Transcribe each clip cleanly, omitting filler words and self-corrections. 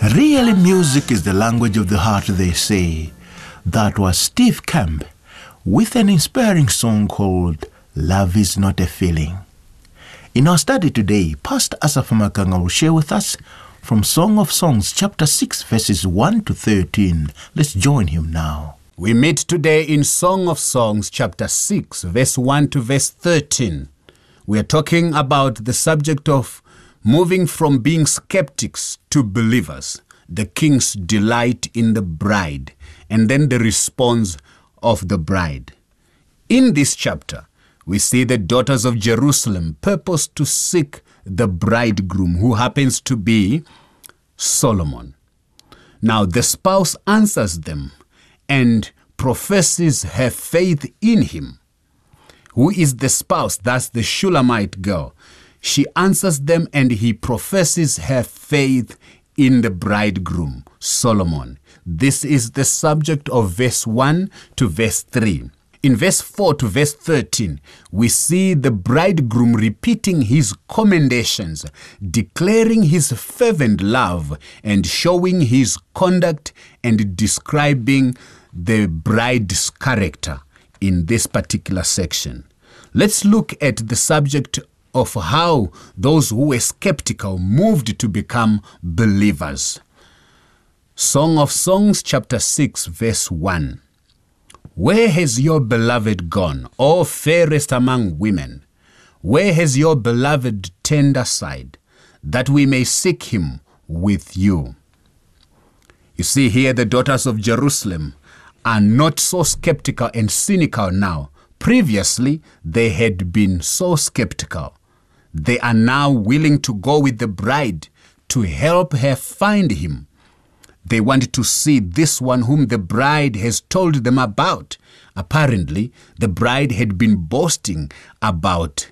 Really, music is the language of the heart, they say. That was Steve Camp with an inspiring song called Love Is Not a Feeling. In our study today, Pastor Asaph Makanga will share with us from Song of Songs, chapter 6, verses 1 to 13. Let's join him now. We meet today in Song of Songs, chapter 6, verse 1 to verse 13. We are talking about the subject of moving from being skeptics to believers, the king's delight in the bride, and then the response of the bride. In this chapter, we see the daughters of Jerusalem purpose to seek the bridegroom, who happens to be Solomon. Now the spouse answers them and professes her faith in him. Who is the spouse? That's the Shulamite girl. She answers them and he professes her faith in the bridegroom, Solomon. This is the subject of verse 1 to verse 3. In verse 4 to verse 13, we see the bridegroom repeating his commendations, declaring his fervent love, and showing his conduct and describing the bride's character in this particular section. Let's look at the subject of how those who were skeptical moved to become believers. Song of Songs, chapter 6, verse 1. Where has your beloved gone, O fairest among women? Where has your beloved turned aside, that we may seek him with you? You see here, the daughters of Jerusalem are not so skeptical and cynical now. Previously, they had been so skeptical. They are now willing to go with the bride to help her find him. They want to see this one whom the bride has told them about. Apparently, the bride had been boasting about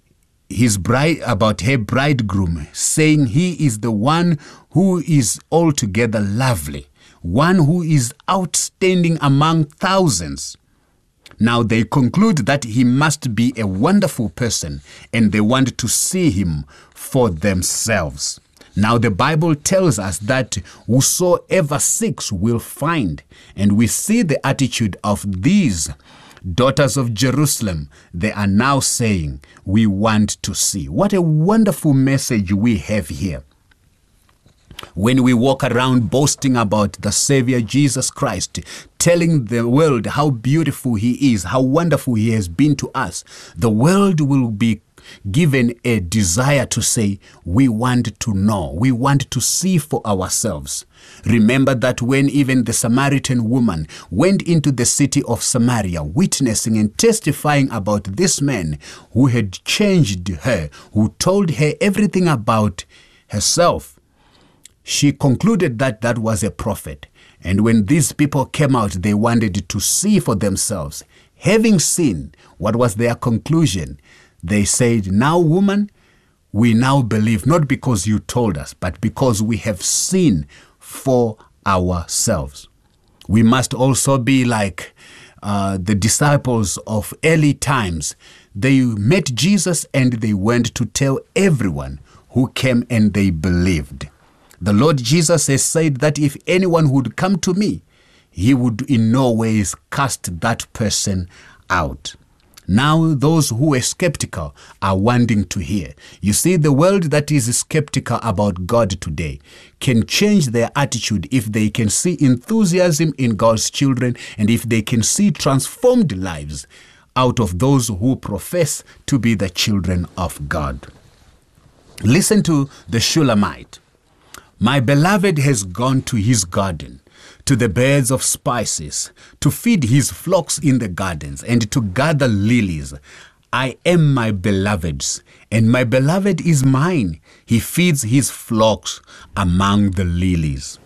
her bridegroom, saying he is the one who is altogether lovely, one who is outstanding among thousands. Now they conclude that he must be a wonderful person, and they want to see him for themselves. Now the Bible tells us that whosoever seeks will find, and we see the attitude of these daughters of Jerusalem. They are now saying, we want to see. What a wonderful message we have here. When we walk around boasting about the Savior Jesus Christ, telling the world how beautiful he is, how wonderful he has been to us, the world will be given a desire to say, we want to know, we want to see for ourselves. Remember that when even the Samaritan woman went into the city of Samaria, witnessing and testifying about this man who had changed her, who told her everything about herself, she concluded that that was a prophet. And when these people came out, they wanted to see for themselves. Having seen, what was their conclusion? They said, now woman, we now believe, not because you told us, but because we have seen for ourselves. We must also be like the disciples of early times. They met Jesus and they went to tell everyone who came, and they believed. The Lord Jesus has said that if anyone would come to me, he would in no ways cast that person out. Now those who are skeptical are wanting to hear. You see, the world that is skeptical about God today can change their attitude if they can see enthusiasm in God's children, and if they can see transformed lives out of those who profess to be the children of God. Listen to the Shulamite. My beloved has gone to his garden, to the beds of spices, to feed his flocks in the gardens, and to gather lilies. I am my beloved's, and my beloved is mine. He feeds his flocks among the lilies.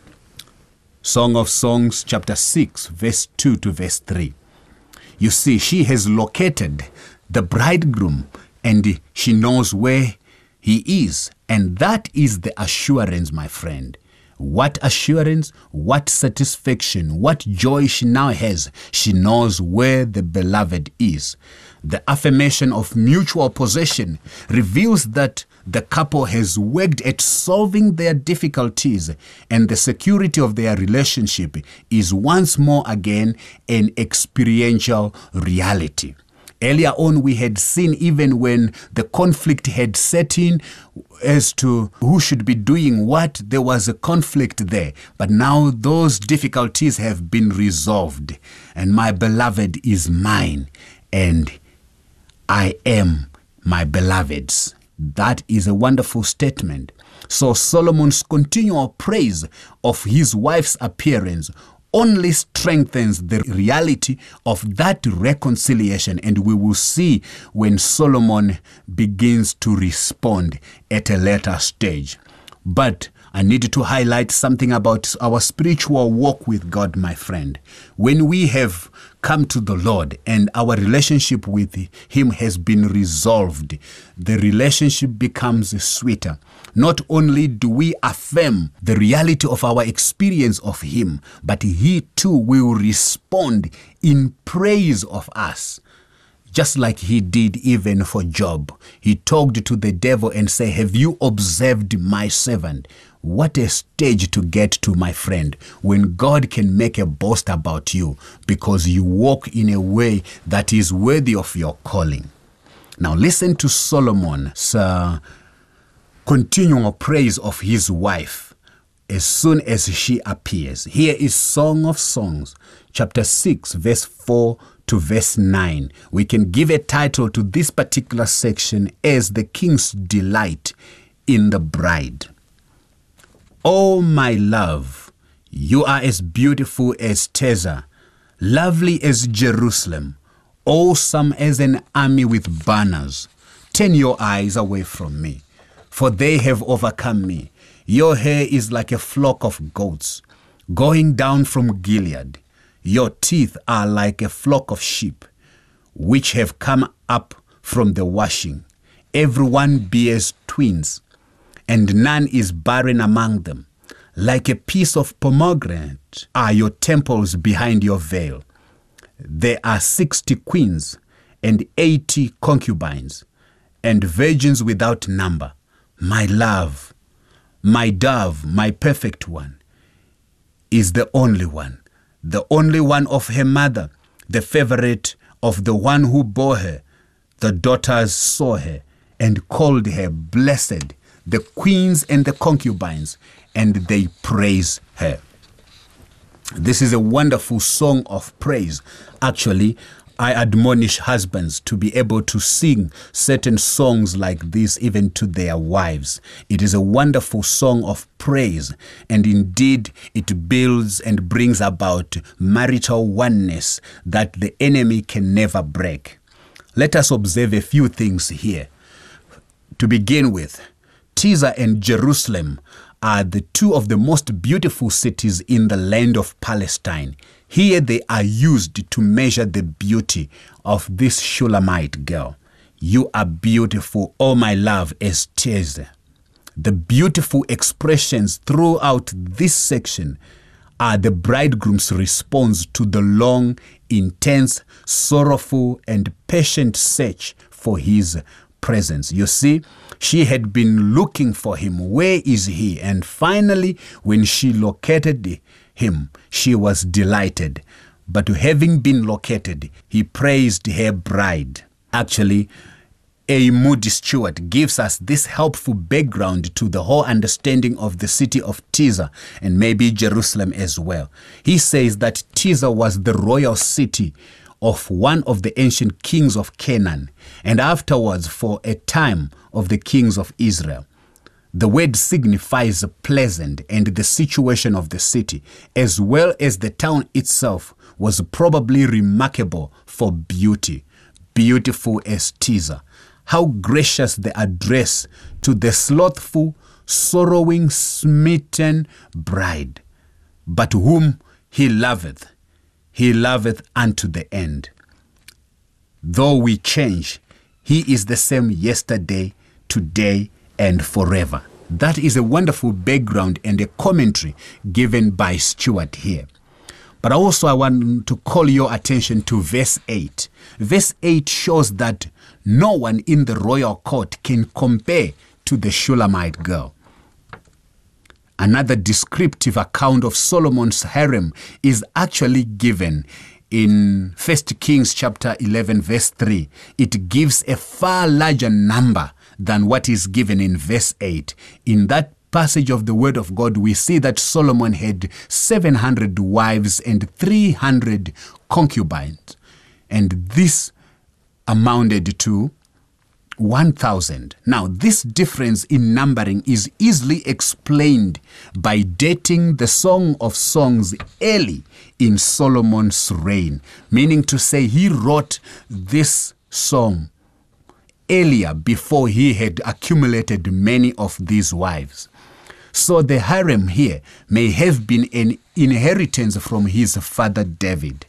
Song of Songs, chapter 6, verse 2 to verse 3. You see, she has located the bridegroom, and she knows where he is. And that is the assurance, my friend. What assurance, what satisfaction, what joy she now has. She knows where the beloved is. The affirmation of mutual possession reveals that the couple has worked at solving their difficulties, and the security of their relationship is once more again an experiential reality. Earlier on, we had seen even when the conflict had set in as to who should be doing what, there was a conflict there. But now those difficulties have been resolved, and my beloved is mine, and I am my beloved's. That is a wonderful statement. So Solomon's continual praise of his wife's appearance only strengthens the reality of that reconciliation, and we will see when Solomon begins to respond at a later stage. But I need to highlight something about our spiritual walk with God, my friend. When we have come to the Lord and our relationship with Him has been resolved, the relationship becomes sweeter. Not only do we affirm the reality of our experience of Him, but He too will respond in praise of us. Just like He did even for Job. He talked to the devil and said, "Have you observed my servant?" What a stage to get to, my friend, when God can make a boast about you because you walk in a way that is worthy of your calling. Now listen to Solomon's continual praise of his wife as soon as she appears. Here is Song of Songs, chapter 6, verse 4 to verse 9. We can give a title to this particular section as The King's Delight in the Bride. Oh, my love, you are as beautiful as Tirzah, lovely as Jerusalem, awesome as an army with banners. Turn your eyes away from me, for they have overcome me. Your hair is like a flock of goats going down from Gilead. Your teeth are like a flock of sheep, which have come up from the washing. Everyone bears twins, and none is barren among them. Like a piece of pomegranate are your temples behind your veil. There are 60 queens and 80 concubines, and virgins without number. My love, my dove, my perfect one, is the only one of her mother, the favorite of the one who bore her. The daughters saw her and called her blessed, the queens and the concubines, and they praise her. This is a wonderful song of praise. Actually, I admonish husbands to be able to sing certain songs like this even to their wives. It is a wonderful song of praise, and indeed it builds and brings about marital oneness that the enemy can never break. Let us observe a few things here. To begin with, Tirzah and Jerusalem are the two of the most beautiful cities in the land of Palestine. Here they are used to measure the beauty of this Shulamite girl. You are beautiful, oh my love, as Tirzah. The beautiful expressions throughout this section are the bridegroom's response to the long, intense, sorrowful, and patient search for his presence. You see, she had been looking for him. Where is he? And finally, when she located him, she was delighted. But having been located, he praised her bride. Actually, A. Moody Stuart gives us this helpful background to the whole understanding of the city of Tirzah and maybe Jerusalem as well. He says that Tirzah was the royal city of one of the ancient kings of Canaan, and afterwards for a time of the kings of Israel. The word signifies pleasant, and the situation of the city, as well as the town itself, was probably remarkable for beauty. Beautiful as Tirzah. How gracious the address to the slothful, sorrowing, smitten bride, but whom he loveth unto the end. Though we change, he is the same yesterday, today, and forever. That is a wonderful background and a commentary given by Stuart here. But also I want to call your attention to verse 8. Verse 8 shows that no one in the royal court can compare to the Shulamite girl. Another descriptive account of Solomon's harem is actually given in 1 Kings chapter 11 verse 3. It gives a far larger number than what is given in verse 8. In that passage of the word of God, we see that Solomon had 700 wives and 300 concubines. And this amounted to 1,000. Now, this difference in numbering is easily explained by dating the Song of Songs early in Solomon's reign, meaning to say he wrote this song earlier before he had accumulated many of these wives. So the harem here may have been an inheritance from his father David.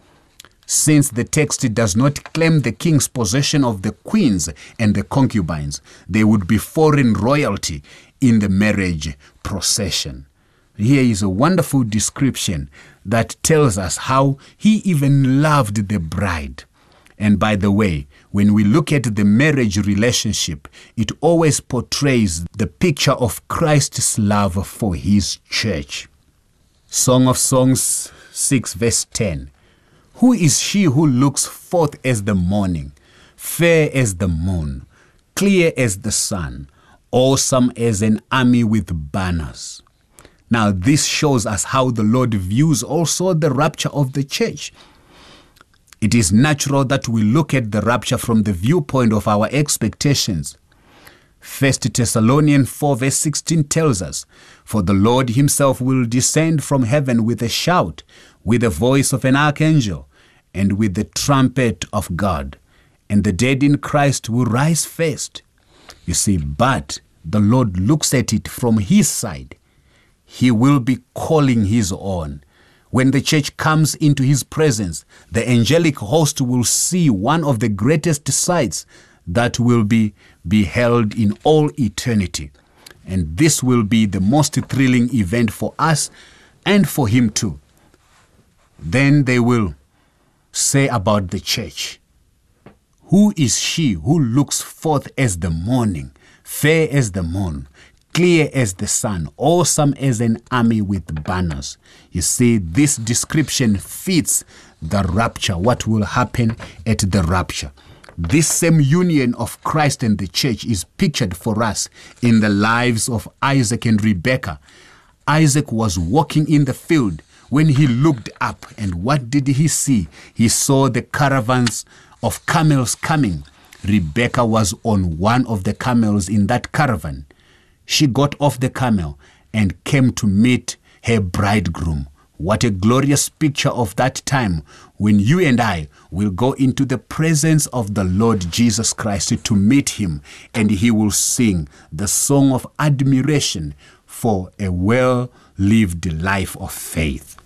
Since the text does not claim the king's possession of the queens and the concubines, they would be foreign royalty in the marriage procession. Here is a wonderful description that tells us how he even loved the bride. And by the way, when we look at the marriage relationship, it always portrays the picture of Christ's love for his church. Song of Songs 6 verse 10. Who is she who looks forth as the morning, fair as the moon, clear as the sun, awesome as an army with banners? Now this shows us how the Lord views also the rapture of the church. It is natural that we look at the rapture from the viewpoint of our expectations. 1 Thessalonians 4 verse 16 tells us, "For the Lord himself will descend from heaven with a shout, with the voice of an archangel, and with the trumpet of God, and the dead in Christ will rise first." You see, but the Lord looks at it from his side. He will be calling his own. When the church comes into his presence, the angelic host will see one of the greatest sights that will be beheld in all eternity. And this will be the most thrilling event for us and for him too. Then they will say about the church, "Who is she who looks forth as the morning, fair as the moon, clear as the sun, awesome as an army with banners?" You see, this description fits the rapture, what will happen at the rapture. This same union of Christ and the church is pictured for us in the lives of Isaac and Rebekah. Isaac was walking in the field when he looked up, and what did he see? He saw the caravans of camels coming. Rebekah was on one of the camels in that caravan. She got off the camel and came to meet her bridegroom. What a glorious picture of that time when you and I will go into the presence of the Lord Jesus Christ to meet him, and he will sing the song of admiration for a well-lived life of faith.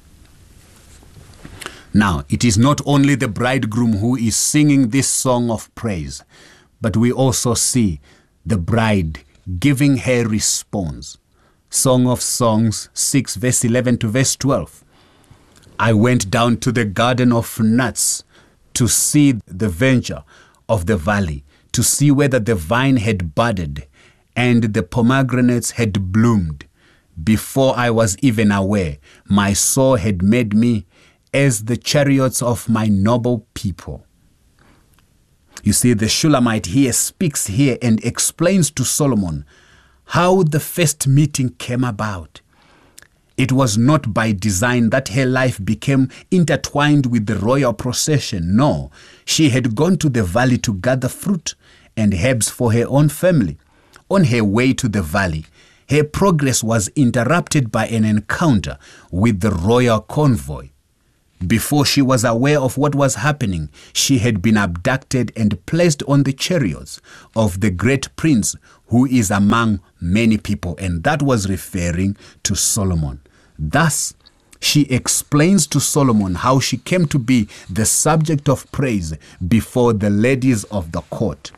Now, it is not only the bridegroom who is singing this song of praise, but we also see the bride giving her response. Song of Songs 6 verse 11 to verse 12. "I went down to the garden of nuts to see the venture of the valley, to see whether the vine had budded and the pomegranates had bloomed. Before I was even aware, my soul had made me as the chariots of my noble people." You see, the Shulamite here speaks here and explains to Solomon how the first meeting came about. It was not by design that her life became intertwined with the royal procession. No, she had gone to the valley to gather fruit and herbs for her own family. On her way to the valley, her progress was interrupted by an encounter with the royal convoy. Before she was aware of what was happening, she had been abducted and placed on the chariots of the great prince who is among many people, and that was referring to Solomon. Thus, she explains to Solomon how she came to be the subject of praise before the ladies of the court.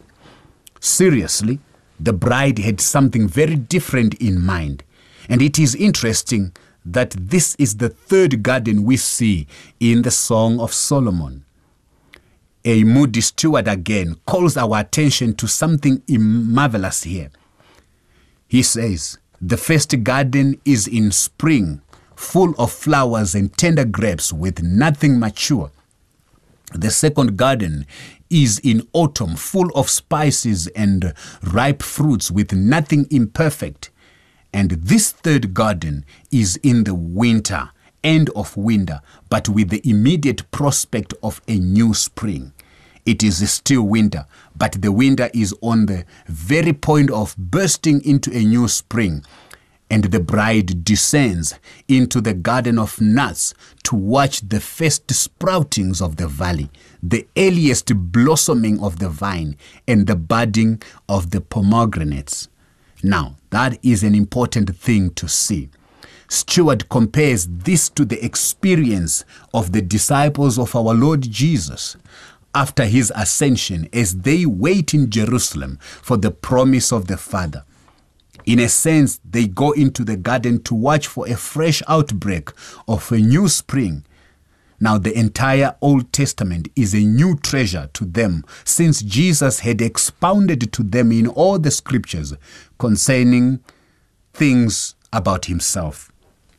Seriously, the bride had something very different in mind, and it is interesting that this is the third garden we see in the Song of Solomon. A moody steward again calls our attention to something marvelous here. He says, the first garden is in spring, full of flowers and tender grapes with nothing mature. The second garden is in autumn, full of spices and ripe fruits with nothing imperfect. And this third garden is in the winter, end of winter, but with the immediate prospect of a new spring. It is still winter, but the winter is on the very point of bursting into a new spring. And the bride descends into the garden of nuts to watch the first sproutings of the valley, the earliest blossoming of the vine, and the budding of the pomegranates. Now, that is an important thing to see. Stewart compares this to the experience of the disciples of our Lord Jesus after his ascension as they wait in Jerusalem for the promise of the Father. In a sense, they go into the garden to watch for a fresh outbreak of a new spring. Now, the entire Old Testament is a new treasure to them, since Jesus had expounded to them in all the scriptures concerning things about himself.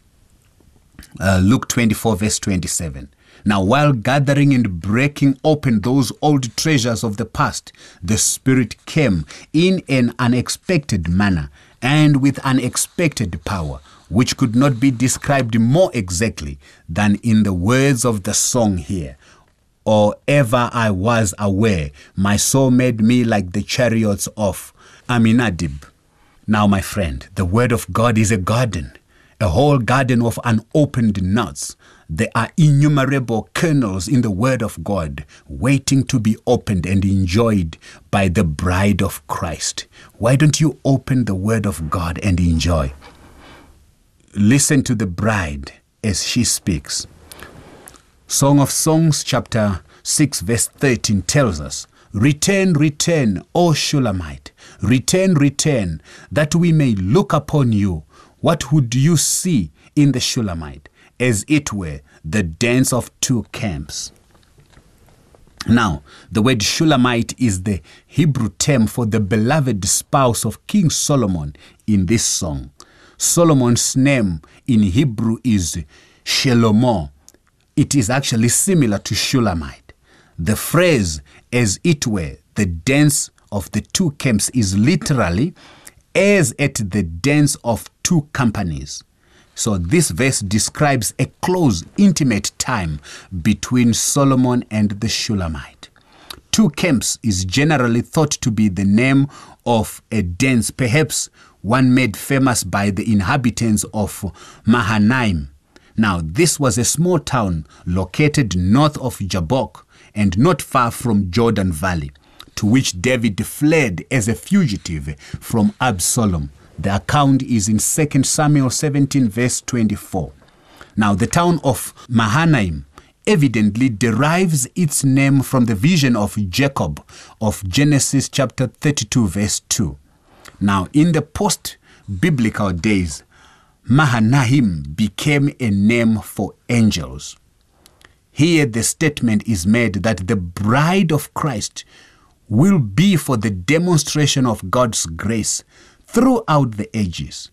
Luke 24 verse 27. Now, while gathering and breaking open those old treasures of the past, the Spirit came in an unexpected manner and with unexpected power, which could not be described more exactly than in the words of the song here. Or ever I was aware, my soul made me like the chariots of Aminadab. Now, my friend, the word of God is a garden, a whole garden of unopened nuts. There are innumerable kernels in the word of God waiting to be opened and enjoyed by the bride of Christ. Why don't you open the word of God and enjoy? Listen to the bride as she speaks. Song of Songs chapter 6 verse 13 tells us, "Return, return, O Shulamite, return, return, that we may look upon you. What would you see in the Shulamite? As it were the dance of two camps." Now, the word Shulamite is the Hebrew term for the beloved spouse of King Solomon in this song. Solomon's name in Hebrew is Shelomo. It is actually similar to Shulamite. The phrase, as it were, the dance of the two camps, is literally as at the dance of two companies. So this verse describes a close, intimate time between Solomon and the Shulamite. Two camps is generally thought to be the name of a dance, perhaps one made famous by the inhabitants of Mahanaim. Now, this was a small town located north of Jabbok and not far from Jordan Valley, to which David fled as a fugitive from Absalom. The account is in 2 Samuel 17 verse 24. Now, the town of Mahanaim evidently derives its name from the vision of Jacob of Genesis chapter 32 verse 2. Now, in the post-biblical days, Mahanaim became a name for angels. Here the statement is made that the bride of Christ will be for the demonstration of God's grace throughout the ages.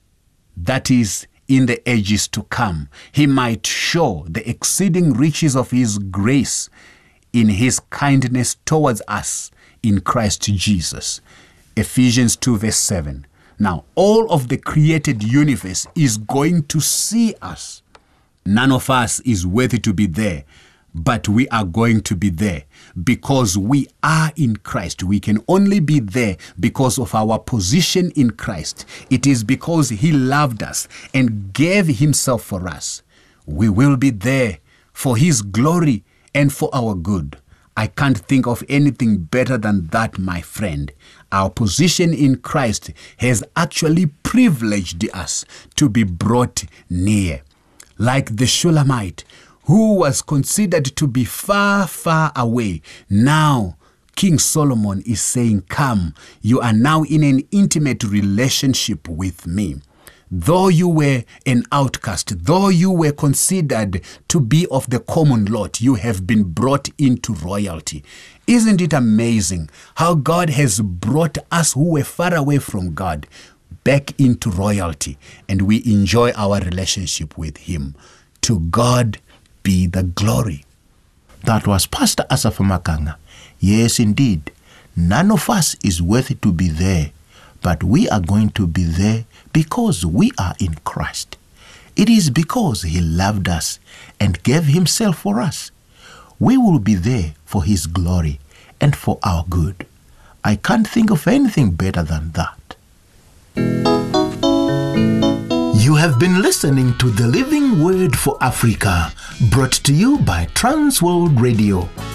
That is, in the ages to come, he might show the exceeding riches of his grace in his kindness towards us in Christ Jesus. Ephesians 2 verse 7. Now, all of the created universe is going to see us. None of us is worthy to be there, but we are going to be there because we are in Christ. We can only be there because of our position in Christ. It is because he loved us and gave himself for us. We will be there for his glory and for our good. I can't think of anything better than that, my friend. Our position in Christ has actually privileged us to be brought near. Like the Shulamite, who was considered to be far, far away, now King Solomon is saying, "Come, you are now in an intimate relationship with me." Though you were an outcast, though you were considered to be of the common lot, you have been brought into royalty. Isn't it amazing how God has brought us who were far away from God back into royalty, and we enjoy our relationship with Him? To God be the glory. That was Pastor Asaph Makanga. Yes, indeed. None of us is worthy to be there, but we are going to be there because we are in Christ. It is because He loved us and gave Himself for us. We will be there for His glory and for our good. I can't think of anything better than that. You have been listening to the Living Word for Africa, brought to you by Transworld Radio.